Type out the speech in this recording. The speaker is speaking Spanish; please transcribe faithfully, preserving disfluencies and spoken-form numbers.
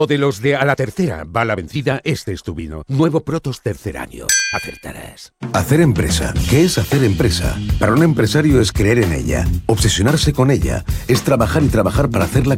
O de los de a la tercera va la vencida, este es tu vino. Nuevo Protos tercer año. Acertarás. Hacer empresa. ¿Qué es hacer empresa? Para un empresario es creer en ella, obsesionarse con ella, es trabajar y trabajar para hacerla